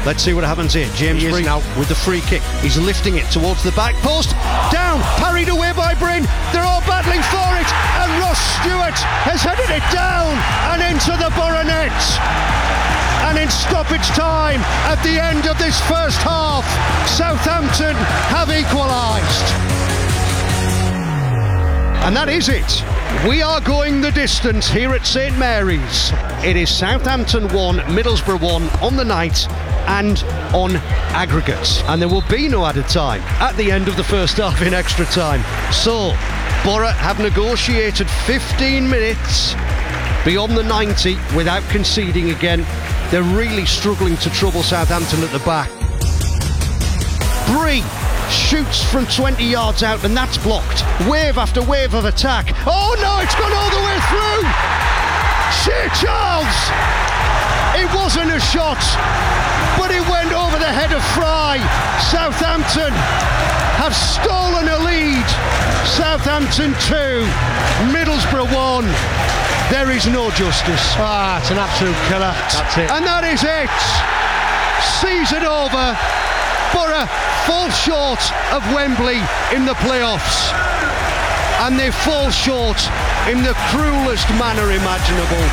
Let's see what happens here. James Breen now with the free kick. He's lifting it towards the back post. Down, parried away by Bryn. They're all battling for it. And Ross Stewart has headed it down and into the Borough net. And in stoppage time, at the end of this first half, Southampton have equalised. And that is it. We are going the distance here at St Mary's. It is Southampton 1, Middlesbrough 1 on the night and on aggregate. And there will be no added time at the end of the first half in extra time. So, Borough have negotiated 15 minutes beyond the 90 without conceding again. They're really struggling to trouble Southampton at the back. Bree shoots from 20 yards out and that's blocked. Wave after wave of attack. Oh no, it's gone all the way through! Shea Charles! It wasn't a shot, but it went over the head of Fry. Southampton have stolen a lead. Southampton 2, Middlesbrough 1. There is no justice. It's an absolute killer. That's it. And that is it. Season over. Borough fall short of Wembley in the playoffs. And they fall short in the cruelest manner imaginable.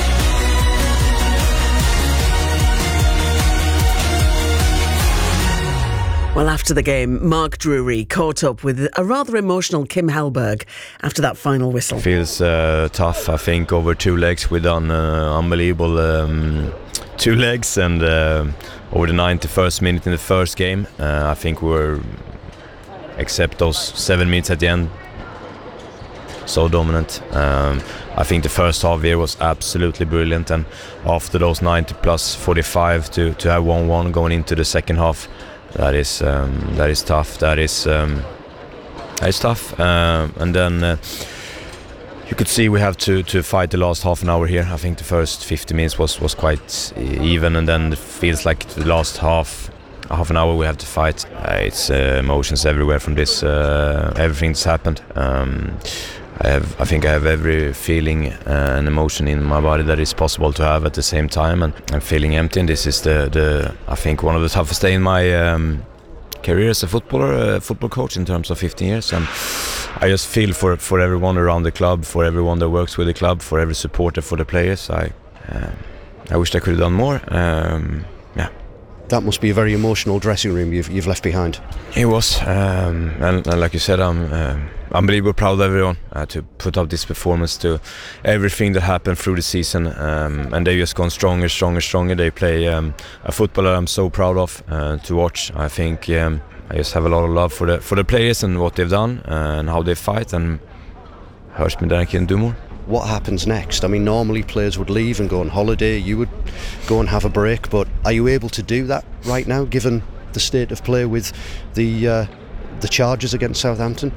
Well, after the game, Mark Drury caught up with a rather emotional Kim Hellberg after that final whistle. Feels tough. I think over 2 legs we've done unbelievable 2 legs, and over the 91st minute in the first game, I think we were, except those 7 minutes at the end, so dominant. I think the first half here was absolutely brilliant, and after those 90 plus 45 to have 1-1 going into the second half, that is tough. That is tough. And then you could see we have to fight the last half an hour here. I think the first 50 minutes was quite even, and then it feels like the last half an hour we have to fight. It's emotions everywhere from this, everything that's happened. I think I have every feeling and emotion in my body that is possible to have at the same time, and I'm feeling empty. And this is the I think one of the toughest days in my career as a football coach in terms of 15 years. And I just feel for everyone around the club, for everyone that works with the club, for every supporter, for the players. I wish I could have done more. That must be a very emotional dressing room you've left behind. It was, and like you said, I'm unbelievably proud of everyone to put up this performance, to everything that happened through the season, and they just gone stronger. They play a football that I'm so proud of to watch. I think I just have a lot of love for the players and what they've done and how they fight, and hurts me that I can do more. What happens next? I mean, normally players would leave and go on holiday. You would go and have a break, but are you able to do that right now, given the state of play with the charges against Southampton?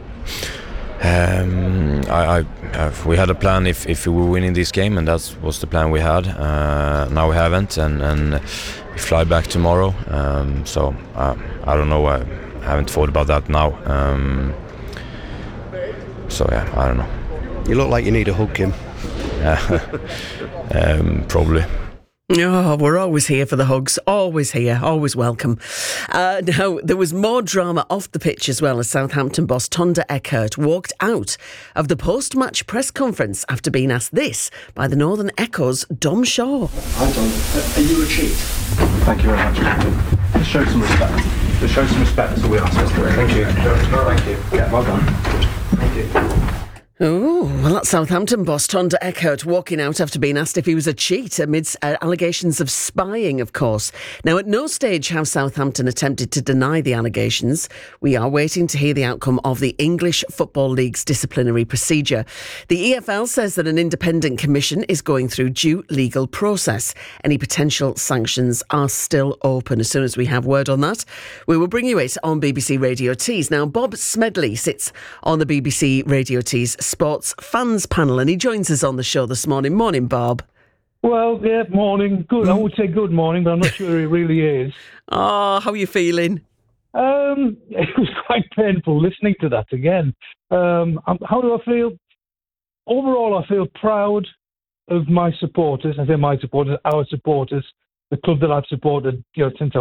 We had a plan if we were winning this game, and that was the plan we had. Now we haven't, and we fly back tomorrow. So I don't know. I haven't thought about that now. I don't know. You look like you need a hug, Kim. Probably. Oh, we're always here for the hugs. Always here. Always welcome. Now, there was more drama off the pitch as well, as Southampton boss Tonda Eckert walked out of the post-match press conference after being asked this by the Northern Echo's Dom Shaw. Hi, Dom. Are you a cheat? Thank you very much, Captain. Just show some respect. Just show some respect. That's all we ask. Thank you. Thank you. Yeah, well done. Thank you. Oh, well, that's Southampton boss Tonda Eckert walking out after being asked if he was a cheat amidst allegations of spying, of course. Now, at no stage have Southampton attempted to deny the allegations. We are waiting to hear the outcome of the English Football League's disciplinary procedure. The EFL says that an independent commission is going through due legal process. Any potential sanctions are still open. As soon as we have word on that, we will bring you it on BBC Radio Tees. Now, Bob Smedley sits on the BBC Radio Tees Sports Fans Panel, and he joins us on the show this morning. Morning, Bob. Well, yeah, morning. Good. I would say good morning, but I'm not sure it really is. Oh, how are you feeling? It was quite painful listening to that again. How do I feel? Overall, I feel proud of my supporters. I say my supporters, our supporters, the club that I've supported, since I